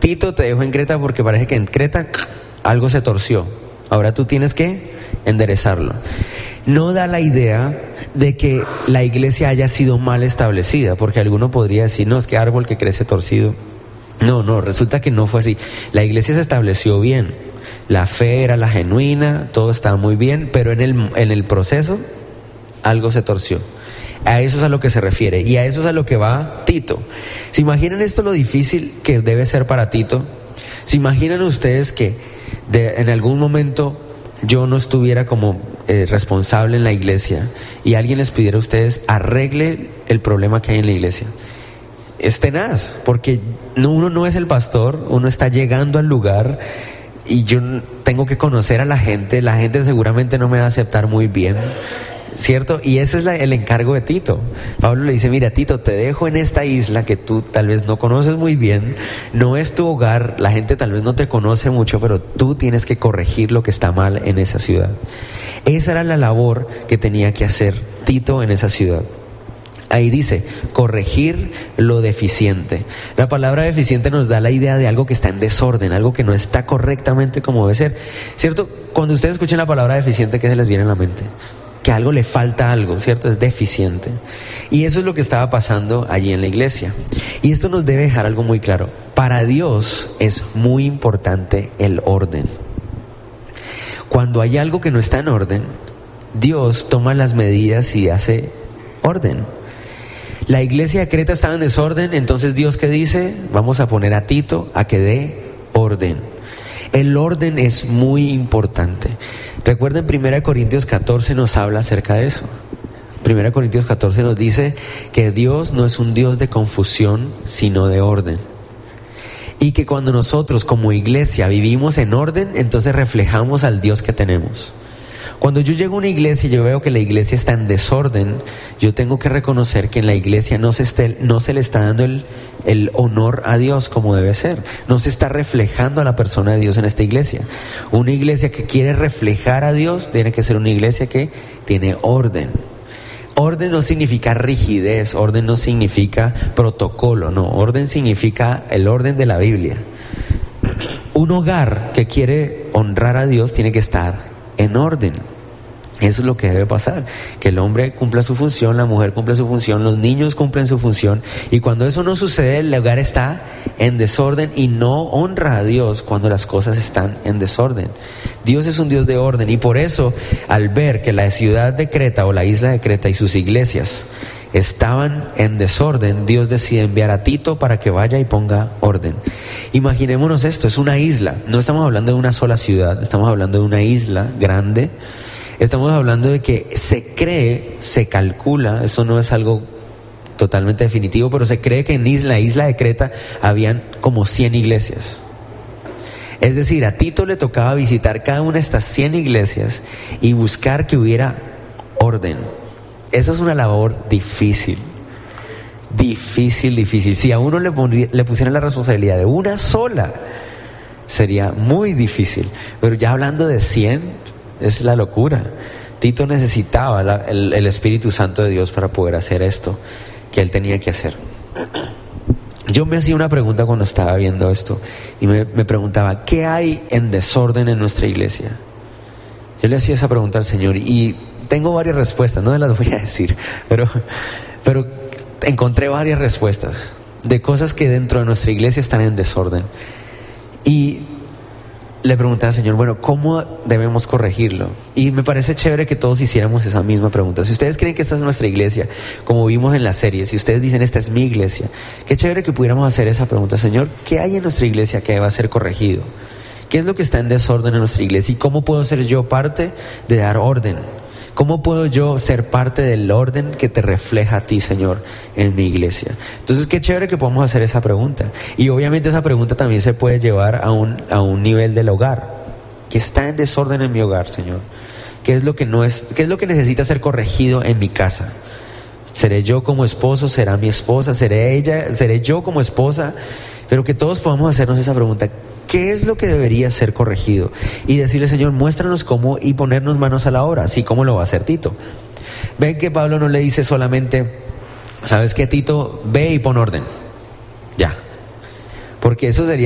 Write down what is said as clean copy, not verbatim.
Tito, te dejo en Creta porque parece que en Creta algo se torció. Ahora tú tienes que enderezarlo. No da la idea de que la iglesia haya sido mal establecida, porque alguno podría decir, no, es que árbol que crece torcido. No, resulta que no fue así. La iglesia se estableció bien, la fe era la genuina, todo estaba muy bien, pero en el proceso algo se torció. A eso es a lo que se refiere, y a eso es a lo que va Tito. ¿Se imaginan esto lo difícil que debe ser para Tito? ¿Se imaginan ustedes que en algún momento yo no estuviera como responsable en la iglesia y alguien les pidiera a ustedes arregle el problema que hay en la iglesia? Es tenaz, porque uno no es el pastor, uno está llegando al lugar y yo tengo que conocer a la gente seguramente no me va a aceptar muy bien, ¿cierto? Y ese es el encargo de Tito. Pablo le dice, mira Tito, te dejo en esta isla que tú tal vez no conoces muy bien, no es tu hogar, la gente tal vez no te conoce mucho, pero tú tienes que corregir lo que está mal en esa ciudad. Esa era la labor que tenía que hacer Tito en esa ciudad. Ahí dice, corregir lo deficiente. La palabra deficiente nos da la idea de algo que está en desorden, algo que no está correctamente como debe ser, ¿cierto? Cuando ustedes escuchen la palabra deficiente, ¿qué se les viene a la mente? Que algo le falta algo, ¿cierto? Es deficiente. Y eso es lo que estaba pasando allí en la iglesia. Y esto nos debe dejar algo muy claro. Para Dios es muy importante el orden. Cuando hay algo que no está en orden, Dios toma las medidas y hace orden. La iglesia de Creta estaba en desorden, entonces Dios, ¿qué dice? Vamos a poner a Tito a que dé orden. El orden es muy importante. Recuerden, 1 Corintios 14 nos habla acerca de eso. 1 Corintios 14 nos dice que Dios no es un Dios de confusión, sino de orden. Y que cuando nosotros como iglesia vivimos en orden, entonces reflejamos al Dios que tenemos. Cuando yo llego a una iglesia y yo veo que la iglesia está en desorden, yo tengo que reconocer que en la iglesia no se le está dando el honor a Dios como debe ser. No se está reflejando a la persona de Dios en esta iglesia. Una iglesia que quiere reflejar a Dios tiene que ser una iglesia que tiene orden. Orden no significa rigidez, orden no significa protocolo, no, orden significa el orden de la Biblia. Un hogar que quiere honrar a Dios tiene que estar en orden. Eso es lo que debe pasar, que el hombre cumpla su función, la mujer cumpla su función, los niños cumplen su función, y cuando eso no sucede, el hogar está en desorden y no honra a Dios cuando las cosas están en desorden. Dios es un Dios de orden, y por eso al ver que la ciudad de Creta o la isla de Creta y sus iglesias estaban en desorden, Dios decide enviar a Tito para que vaya y ponga orden. Imaginémonos esto, es una isla, no estamos hablando de una sola ciudad, estamos hablando de una isla grande. Estamos hablando de que se calcula, esto no es algo totalmente definitivo, pero se cree que en la isla de Creta habían como 100 iglesias. Es decir, a Tito le tocaba visitar cada una de estas 100 iglesias y buscar que hubiera orden. Esa es una labor difícil. Si a uno le pusieran la responsabilidad de una sola, sería muy difícil. Pero ya hablando de 100, es la locura. Tito necesitaba el Espíritu Santo de Dios para poder hacer esto que él tenía que hacer. Yo me hacía una pregunta cuando estaba viendo esto y me preguntaba, ¿qué hay en desorden en nuestra iglesia? Yo le hacía esa pregunta al Señor y tengo varias respuestas, no me las voy a decir, pero encontré varias respuestas de cosas que dentro de nuestra iglesia están en desorden. Y le pregunté al Señor, bueno, ¿cómo debemos corregirlo? Y me parece chévere que todos hiciéramos esa misma pregunta. Si ustedes creen que esta es nuestra iglesia, como vimos en la serie, si ustedes dicen esta es mi iglesia, qué chévere que pudiéramos hacer esa pregunta. Señor, ¿qué hay en nuestra iglesia que deba ser corregido? ¿Qué es lo que está en desorden en nuestra iglesia? ¿Y cómo puedo ser yo parte de dar orden? ¿Cómo puedo yo ser parte del orden que te refleja a ti, Señor, en mi iglesia? Entonces, qué chévere que podamos hacer esa pregunta. Y obviamente esa pregunta también se puede llevar a un nivel del hogar. ¿Qué está en desorden en mi hogar, Señor? ¿Qué es lo que necesita ser corregido en mi casa? ¿Seré yo como esposo? ¿Será mi esposa? ¿Seré ella? ¿Seré yo como esposa? Pero que todos podamos hacernos esa pregunta. ¿Qué es lo que debería ser corregido? Y decirle, Señor, muéstranos cómo, y ponernos manos a la obra, así como lo va a hacer Tito. Ven que Pablo no le dice solamente, ¿sabes qué, Tito? Ve y pon orden. Ya. Porque eso sería